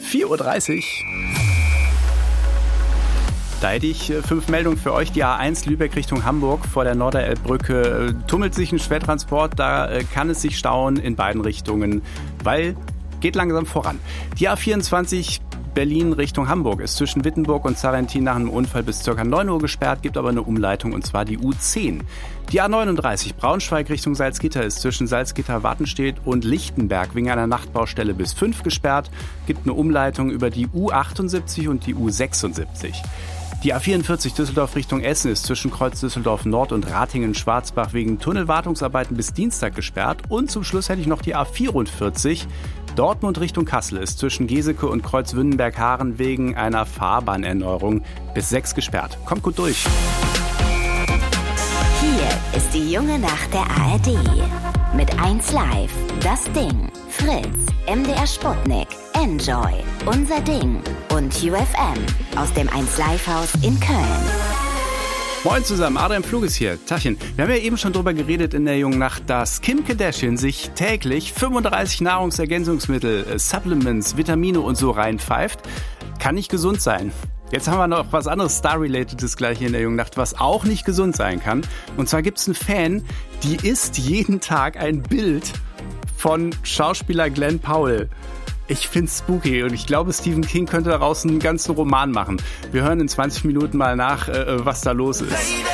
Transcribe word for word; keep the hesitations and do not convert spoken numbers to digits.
vier Uhr dreißig. Da hätte ich fünf Meldungen für euch. Die A eins Lübeck Richtung Hamburg vor der Norderelbbrücke tummelt sich ein Schwertransport. Da kann es sich stauen in beiden Richtungen, weil geht langsam voran. Die A vierundzwanzig Berlin Richtung Hamburg ist zwischen Wittenburg und Sarrentin nach einem Unfall bis ca. neun Uhr gesperrt, gibt aber eine Umleitung und zwar die U zehn. Die A neununddreißig Braunschweig Richtung Salzgitter ist zwischen Salzgitter-Wattenstedt und Lichtenberg wegen einer Nachtbaustelle bis fünf gesperrt, gibt eine Umleitung über die U achtundsiebzig und die U sechsundsiebzig. Die A vierundvierzig Düsseldorf Richtung Essen ist zwischen Kreuz Düsseldorf Nord und Ratingen-Schwarzbach wegen Tunnelwartungsarbeiten bis Dienstag gesperrt. Und zum Schluss hätte ich noch die A vierundvierzig. Dortmund Richtung Kassel ist zwischen Geseke und Kreuz-Wünnenberg-Haaren wegen einer Fahrbahnerneuerung bis sechs gesperrt. Kommt gut durch. Hier ist die junge Nacht der A R D. Mit eins Live, Das Ding, Fritz, M D R Sputnik, Enjoy, Unser Ding und U F M aus dem eins Live Haus in Köln. Moin zusammen, Adrian Flug ist hier. Tachchen. Wir haben ja eben schon drüber geredet in der jungen Nacht, dass Kim Kardashian sich täglich fünfunddreißig Nahrungsergänzungsmittel, äh, Supplements, Vitamine und so reinpfeift. Kann nicht gesund sein. Jetzt haben wir noch was anderes Star-Relatedes gleich hier in der jungen Nacht, was auch nicht gesund sein kann. Und zwar gibt es einen Fan, die isst jeden Tag ein Bild von Schauspieler Glenn Powell. Ich find's spooky und ich glaube, Stephen King könnte daraus einen ganzen Roman machen. Wir hören in zwanzig Minuten mal nach, äh, was da los ist.